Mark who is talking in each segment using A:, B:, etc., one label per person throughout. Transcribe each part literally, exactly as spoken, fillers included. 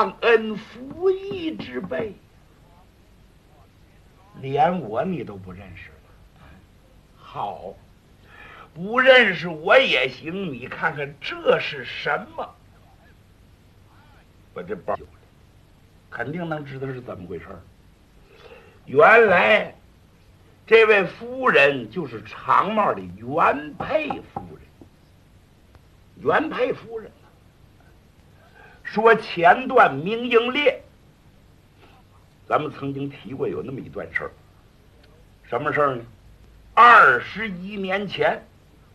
A: 忘恩负义之辈，连我你都不认识了。好，不认识我也行，你看看这是什么？把这包，肯定能知道是怎么回事。原来这位夫人就是长帽的原配夫人。原配夫人说前段明英烈，咱们曾经提过有那么一段事儿。什么事儿呢？二十一年前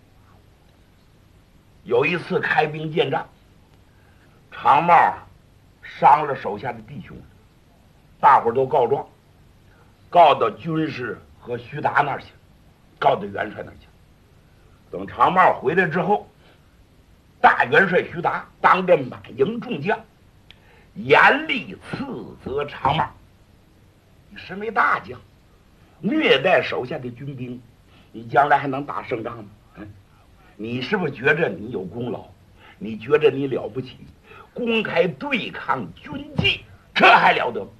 A: 有一次开兵见仗，长帽伤了手下的弟兄，大伙儿都告状，告到军师和徐达那儿去，告到元帅那儿去。等长帽回来之后，大元帅徐达当着满营众将，严厉斥责长帽：你身为大将，虐待手下的军兵，你将来还能打胜仗吗？嗯，你是不是觉着你有功劳？你觉着你了不起？公开对抗军纪，这还了得吗？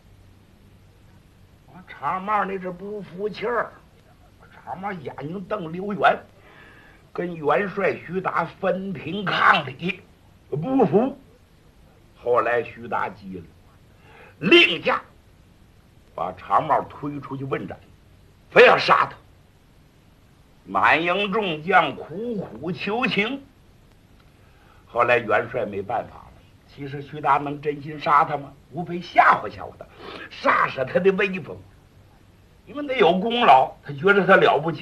A: 长帽那是不服气儿，长帽眼睛瞪溜圆，跟元帅徐达分庭抗礼，不服。后来徐达急了，令下把长帽推出去问斩，非要杀他。满营众将苦苦求情，后来元帅没办法了。其实徐达能真心杀他吗？无非吓唬吓唬他，杀杀他的威风。因为他有功劳，他觉得他了不起，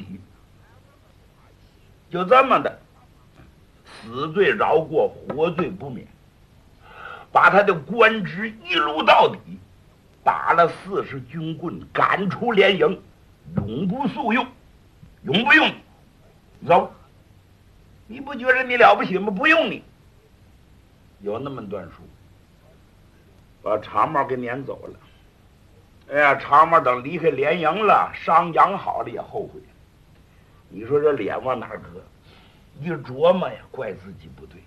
A: 就这么的，死罪饶过，活罪不免，把他的官职一撸到底，打了四十军棍，赶出连营，永不诉用，永不用你走。你不觉得你了不起吗？不用你。有那么段书，把长帽给撵走了。哎呀，长帽等离开连营了，伤养好了也后悔。你说这脸往哪搁？一琢磨呀，怪自己不对。